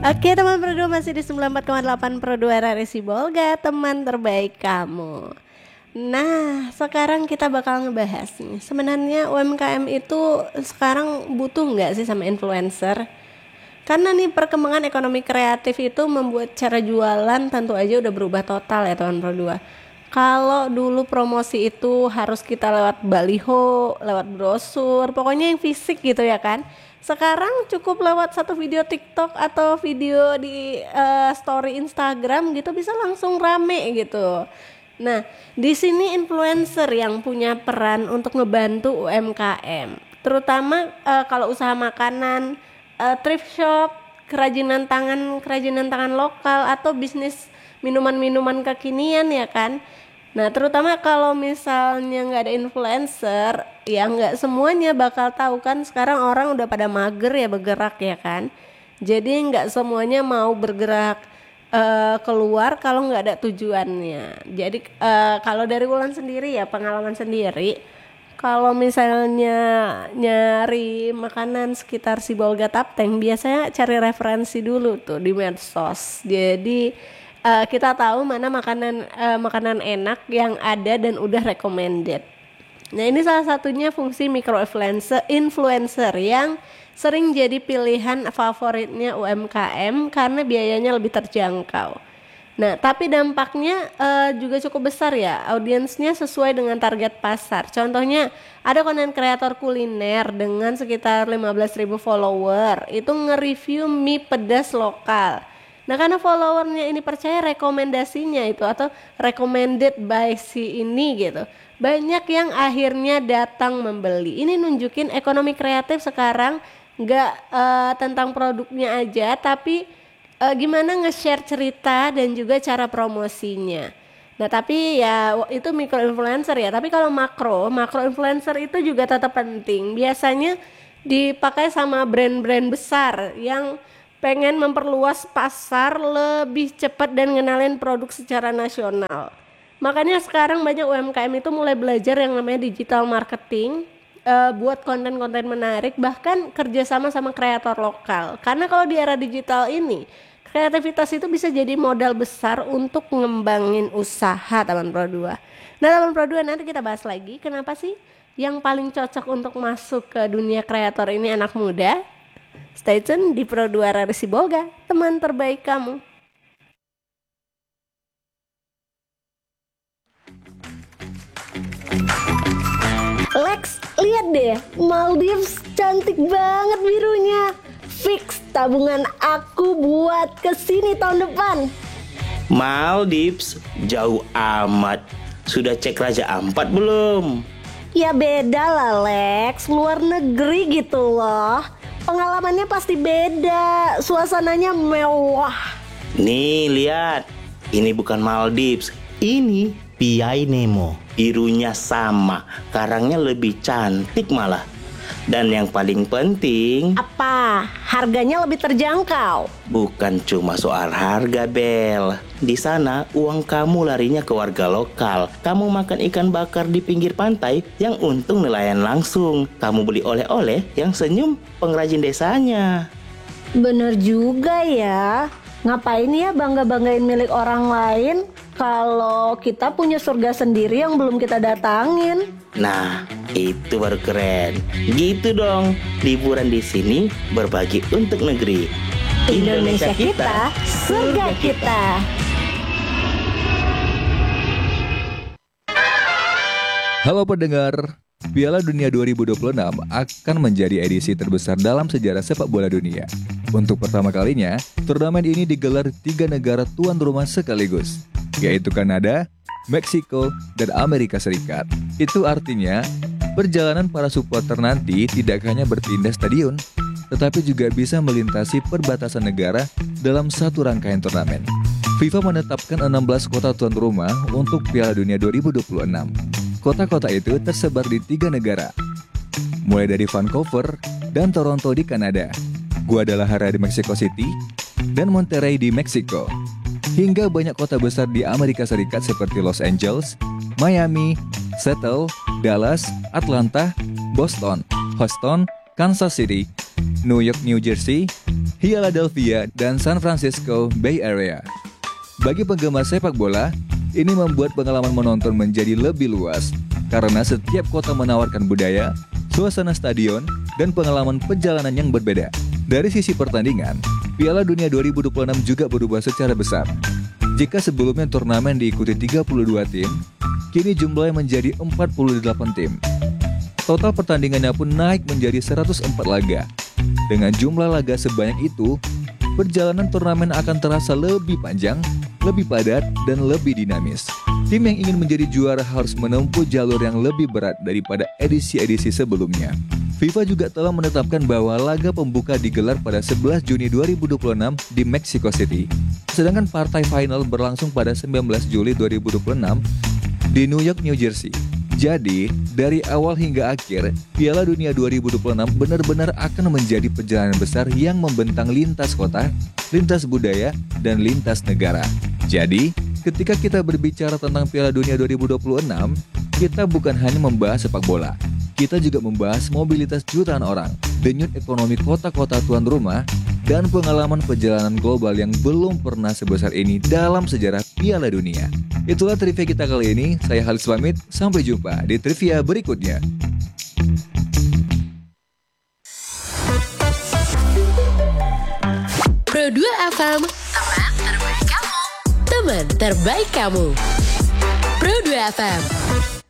Oke teman Pro 2, masih di 94,8 Pro 2 RRI Sibolga, teman terbaik kamu. Nah, sekarang kita bakal ngebahas nih, sebenarnya UMKM itu sekarang butuh nggak sih sama influencer? Karena nih perkembangan ekonomi kreatif itu membuat cara jualan tentu aja udah berubah total ya teman Pro 2. Kalau dulu promosi itu harus kita lewat baliho, lewat brosur, pokoknya yang fisik gitu ya kan. Sekarang cukup lewat satu video TikTok atau video di story Instagram gitu bisa langsung rame gitu. Nah, di sini influencer yang punya peran untuk ngebantu UMKM, terutama kalau usaha makanan, thrift shop, kerajinan tangan lokal atau bisnis minuman-minuman kekinian ya kan. Nah, terutama kalau misalnya nggak ada influencer, ya nggak semuanya bakal tahu kan. Sekarang orang udah pada mager ya bergerak ya kan. Jadi nggak semuanya mau bergerak keluar kalau nggak ada tujuannya. Jadi kalau dari Wulan sendiri ya, pengalaman sendiri, kalau misalnya nyari makanan sekitar Sibolga Tapteng, biasanya cari referensi dulu tuh di medsos. Jadi kita tahu mana makanan enak yang ada dan udah recommended. Nah, ini salah satunya fungsi micro influencer yang sering jadi pilihan favoritnya UMKM karena biayanya lebih terjangkau. Nah, tapi dampaknya juga cukup besar ya, audiensnya sesuai dengan target pasar. Contohnya ada konten kreator kuliner dengan sekitar 15.000 follower, itu nge-review mie pedas lokal. Nah, karena followernya ini percaya rekomendasinya itu atau recommended by si ini gitu, banyak yang akhirnya datang membeli. Ini nunjukin ekonomi kreatif sekarang nggak tentang produknya aja, tapi gimana nge-share cerita dan juga cara promosinya. Nah, tapi ya itu micro influencer ya. Tapi kalau makro influencer itu juga tetap penting. Biasanya dipakai sama brand-brand besar yang pengen memperluas pasar lebih cepat dan ngenalin produk secara nasional. Makanya sekarang banyak UMKM itu mulai belajar yang namanya digital marketing, buat konten-konten menarik, bahkan kerjasama sama kreator lokal. Karena kalau di era digital ini, kreativitas itu bisa jadi modal besar untuk ngembangin usaha teman Pro 2. Nah teman Pro 2, nanti kita bahas lagi kenapa sih yang paling cocok untuk masuk ke dunia kreator ini anak muda. Stay tune di Pro 2 RRI Sibolga, teman terbaik kamu. Lex, lihat deh, Maldives cantik banget birunya. Fix tabungan aku buat kesini tahun depan. Maldives jauh amat. Sudah cek Raja Ampat belum? Ya beda lah Lex, luar negeri gitu loh. Pengalamannya pasti beda, suasananya mewah. Nih lihat, ini bukan Maldives, ini Piai Nemo. Birunya sama, karangnya lebih cantik malah. Dan yang paling penting, apa? Harganya lebih terjangkau. bukan cuma soal harga, Bel. Di sana uang kamu larinya ke warga lokal. Kamu makan ikan bakar di pinggir pantai yang untung nelayan langsung. Kamu beli oleh-oleh yang senyum pengrajin desanya. Bener juga ya. Ngapain ya bangga-banggain milik orang lain kalau kita punya surga sendiri yang belum kita datangin. Nah, itu baru keren. Gitu dong, liburan di sini berbagi untuk negeri. Indonesia kita, surga kita. Halo pendengar, Piala Dunia 2026 akan menjadi edisi terbesar dalam sejarah sepak bola dunia. Untuk pertama kalinya, turnamen ini digelar 3 negara tuan rumah sekaligus, yaitu Kanada, Meksiko, dan Amerika Serikat. Itu artinya, perjalanan para supporter nanti tidak hanya berpindah stadion, tetapi juga bisa melintasi perbatasan negara dalam satu rangkaian turnamen. FIFA menetapkan 16 kota tuan rumah untuk Piala Dunia 2026. Kota-kota itu tersebar di 3 negara, mulai dari Vancouver dan Toronto di Kanada, Guadalajara di Mexico City, dan Monterrey di Meksiko. Hingga banyak kota besar di Amerika Serikat seperti Los Angeles, Miami, Seattle, Dallas, Atlanta, Boston, Houston, Kansas City, New York, New Jersey, Philadelphia, dan San Francisco Bay Area. Bagi penggemar sepak bola, ini membuat pengalaman menonton menjadi lebih luas karena setiap kota menawarkan budaya, suasana stadion, dan pengalaman perjalanan yang berbeda. Dari sisi pertandingan, Piala Dunia 2026 juga berubah secara besar. Jika sebelumnya turnamen diikuti 32 tim, kini jumlahnya menjadi 48 tim. Total pertandingannya pun naik menjadi 104 laga. Dengan jumlah laga sebanyak itu, perjalanan turnamen akan terasa lebih panjang, lebih padat, dan lebih dinamis. Tim yang ingin menjadi juara harus menempuh jalur yang lebih berat daripada edisi-edisi sebelumnya. FIFA juga telah menetapkan bahwa laga pembuka digelar pada 11 Juni 2026 di Mexico City, sedangkan partai final berlangsung pada 19 Juli 2026 di New York, New Jersey. Jadi, dari awal hingga akhir, Piala Dunia 2026 benar-benar akan menjadi perjalanan besar yang membentang lintas kota, lintas budaya, dan lintas negara. Jadi, ketika kita berbicara tentang Piala Dunia 2026, kita bukan hanya membahas sepak bola. Kita juga membahas mobilitas jutaan orang, denyut ekonomi kota-kota tuan rumah, dan pengalaman perjalanan global yang belum pernah sebesar ini dalam sejarah Piala Dunia. Itulah trivia kita kali ini. Saya Halis pamit, sampai jumpa di trivia berikutnya. Pro2 FM, teman terbaik kamu. Teman terbaik kamu. Pro2 FM.